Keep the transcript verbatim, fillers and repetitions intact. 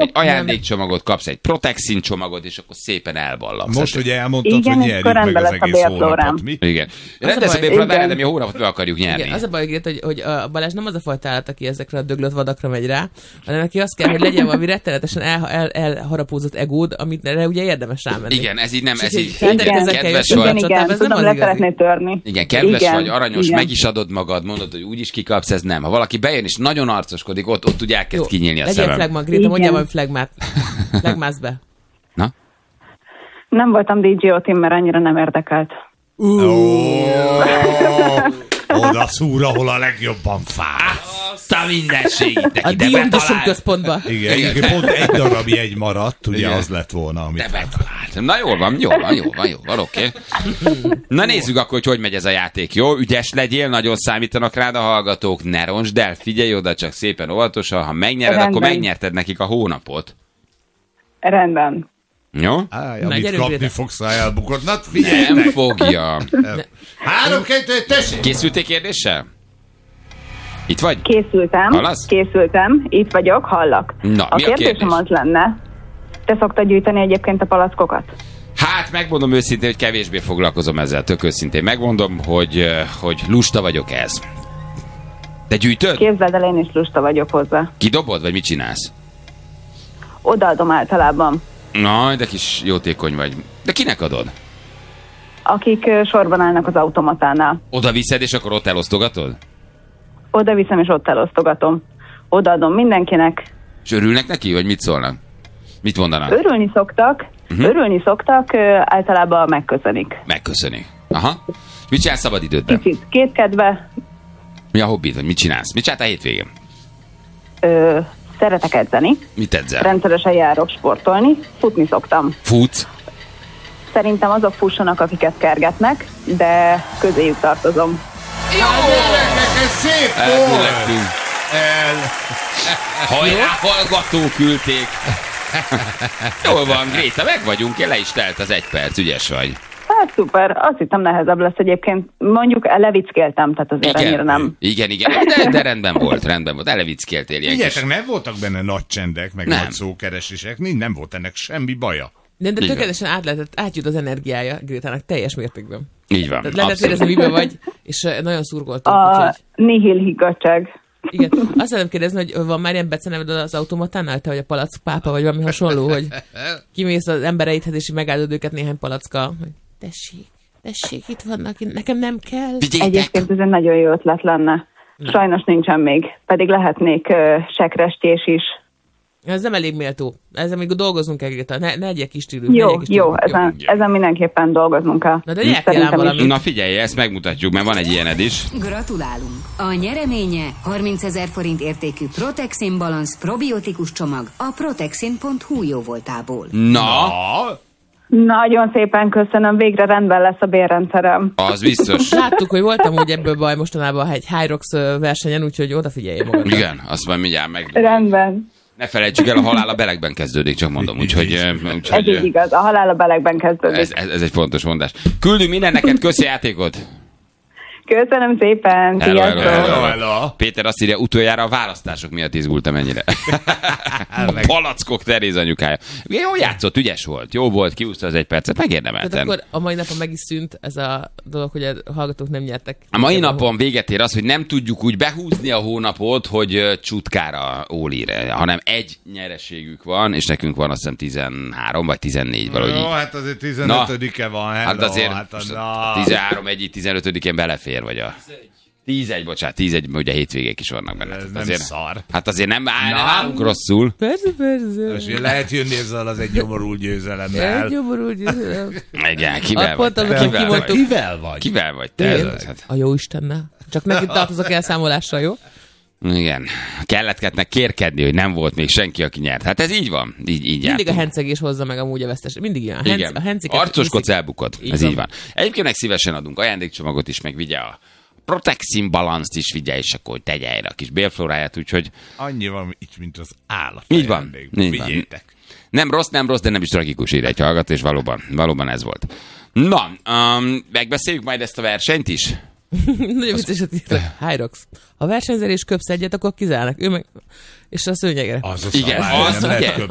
egy ajándékcsomagot, kapsz egy Protexin csomagot, és akkor szépen elvallapsz. Most ugye elmondtad, igen, hogy nyerjük meg az egész hónapot. Mi? Igen. Rendez a bérflórán, de mi a hónapot meg akarjuk nyerni. Igen, az a baj, hogy, hogy a Balázs nem az a fajta állat, aki ezekre a döglött vadakra megy rá, hanem neki azt kell, hogy legyen valami rettenetesen el, el, elharapózott egód, amit ugye érdemes rámenni. Igen, ez így nem, ez így igen, kedves igen, vagy. igen, igen, tudom, le szeretné törni. Igen, kedves igen, vagy, aranyos, igen. meg is adod magad, mondod, hogy úgyis kikapsz, ez nem. Ha valaki bejön és nagyon arcoskodik, ott, ott ugye elkezd kinyílni a szemem. Legyél flagma, Gréta, mondjál valami flagmát. Flagmász be. Na? Nem voltam dé jé o-tim, mert annyira nem érdekelt. Oda szúr, ahol a legjobban fáj. Azt a mindenségét neki, A de Dion betalált. központba. Igen, igen, pont egy darab jegy maradt, ugye igen. Az lett volna, amit... De betalált. Na jól van, jól van, jól van, jól van, oké. Okay. Na nézzük akkor, hogy hogy megy ez a játék, jó? Ügyes legyél, nagyon számítanak rád a hallgatók, ne roncsd el, figyelj oda, csak szépen óvatosan, ha megnyered, Rendben. akkor megnyerted nekik a hónapot. Rendben. Jó? Áj, amit kapni Gréta. fogsz, ha elbukod. Na, figyelj! Nem fogja. Három, kettő, tessék! Készültél kérdéssel? Itt vagy? Készültem, Hallasz? készültem, itt vagyok, hallak. Na, a mi a kérdésem kérdés? az lenne, te szoktad gyűjteni egyébként a palackokat? Hát megmondom őszintén, hogy kevésbé foglalkozom ezzel, tök őszintén. Megmondom, hogy, eh, hogy lusta vagyok ez. Te gyűjtöd? Képzeld el, én is lusta vagyok hozzá. Kidobod, vagy mit csinálsz? Odaadom általában. Na, de kis jótékony vagy. De kinek adod? Akik ö, sorban állnak az automatánál. Oda viszed, és akkor ott elosztogatod? Oda viszem, és ott elosztogatom. Odaadom mindenkinek. És örülnek neki, vagy mit szólnak? Mit mondanak? Örülni szoktak, uh-huh. örülni szoktak, ö, általában megköszönik. Megköszöni. Aha. Mit csinálsz szabad idődben? Kicsit kétkedve, Mi a hobbid, vagy mit csinálsz? Mit csináltál hétvégén? ö, szeretek edzeni, Mit edzel? rendszeresen járok sportolni, futni szoktam. Futsz? Szerintem azok fussanak, akiket kergetnek, de közéjük tartozom. Jó! Ez szép volt! Elbülettünk. El. Hajrá, hallgatók küldték. Jól van, Gréta, meg vagyunk, le is telt az egy perc, ügyes vagy. Hát szuper, azt hittem nehezebb lesz egyébként. Mondjuk levickéltem, tehát azért annyira nem. Igen, igen, de, de rendben volt, rendben volt, elevickéltél ilyen kis... Figyeljetek, nem voltak benne nagy csendek, meg Nem. nagy szókeresések, nincs- nem volt ennek semmi baja. De, de Igen. tökéletesen át lehetett, átjut az energiája Grétának teljes mértékben. Így van, Tehát lehetett abszolút. érezni, miben vagy, és eh, nagyon szurkoltunk. A Úgyhogy, nihil higgadság. igen. Azt szeretném kérdezni, hogy van már ilyen beceneved az automatánál, te vagy a palack pápa, vagy valami hasonló, hogy kimész az embereidhez, és megáldod őket néhány palackkal. Hogy tessék, tessék, itt vannak, nekem nem kell. Figyeljetek! Egyébként ez egy nagyon jó ötlet lenne. Sajnos nincsen még, pedig lehetnék uh, sekrestés is. Ez nem elég méltó. Ezzel még dolgoznunk kell, Gréta. Ne, ne egyek kis stílus. Jó, jó, ezen, ezen mindenképpen dolgoznunk kell. Na de gyertél ám Szerintem is. valamit. Na figyelj, ezt megmutatjuk, mert van egy ilyened is. Gratulálunk! A nyereménye harmincezer forint értékű Protexin Balance probiotikus csomag a protexin pont hu jóvoltából. Na, Ah, Nagyon szépen köszönöm, végre rendben lesz a bérrendszerem. az biztos. Láttuk, hogy voltam úgy ebből baj mostanában egy Hyrox ö, versenyen, úgyhogy odafigyelj magadra. Igen, azt majd mindjárt meg... Rendben. Ne felejtsük el, a halál a belegben kezdődik, csak mondom. Úgyhogy, eh, Ez úgyhogy így igaz, a halál a belegben kezdődik. ez, ez, ez egy fontos mondás. Küldünk minden neked, köszi játékot! Köszönöm szépen, Hello, hello, sziasztok! hello. hello. Péter azt írja, utoljára a választások miatt izgultam ennyire. A palackok Teréz anyukája. Jó játszott, ügyes volt, jó volt, kiúszta az egy percet, Tehát megérdemelten. akkor a mai napon meg is szűnt ez a dolog, hogy a hallgatók nem nyertek. A mai napon véget ér az, hogy nem tudjuk úgy behúzni a hónapot, hogy ö, csutkára ólír, hanem egy nyereségük van, és nekünk van azt hiszem tizenhárom vagy tizennégy valahogy Jó, így. hát azért tizenötödike van, hello, Hát azért hát most a, a tizenhárom, egy, tizenötödikén belefér, vagy a... tízegy, bocsánat, tízegy, ugye hétvégék is vannak benne. Ez Tehát nem azért, szar. Hát azért nem, áll, nem állunk rosszul. Persze, persze. És lehet jönni ezzel az egy nyomorult győzelemmel. Egy nyomorú győzelem. Igen, kivel A vagy pont, te? amikor Kivel vagy? kimondtuk. Kivel vagy? Kivel vagy te? Igen. Ez- hát- A jó Istennel. Csak neki tartozok elszámolásra, jó? Igen. Kellett kettnek kérkedni, hogy nem volt még senki, aki nyert. Hát ez így van. Így, így Mindig a jártunk. hencegés hozza meg amúgy a vesztes. Mindig ilyen. A henc, Igen. a henciket Arcoskodsz, viszik. elbukod. Így Ez van. így van. Egyébként meg szívesen adunk ajándékcsomagot is, meg vigye a Protexin Balance-t is vigye, és akkor hogy tegye helyre a kis bélflóráját, úgyhogy Annyi van itt, mint az állat. így van. ajándékban. Így van. Vigyétek. Nem rossz, nem rossz, de nem is tragikus, ide egy hallgató, és valóban, valóban ez volt. Na, um, megbeszéljük majd ezt a versenyt is? Nagyon vicces, hogy írtak. Hyrox. Ha versenyzel és köpsz egyet, akkor kizárnak. Ő meg... És a szőnyegre. Az a Igen, szabály, az nem lehet ugye? köpni.